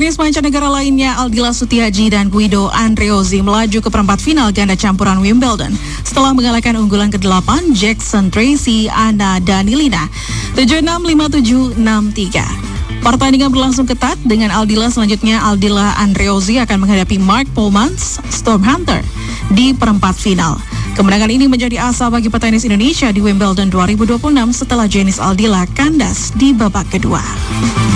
Petenis mancanegara lainnya Aldila Sutiaji dan Guido Andreozzi melaju ke perempat final ganda campuran Wimbledon setelah mengalahkan unggulan ke-8 Jackson Tracy Anna Danilina 7-6, 5-7, 6-3. Pertandingan berlangsung ketat dengan Aldila Andreozzi akan menghadapi Mark Polmans Storm Hunter di perempat final. Kemenangan ini menjadi asa bagi petenis Indonesia di Wimbledon 2026 setelah Jenis Aldila kandas di babak kedua.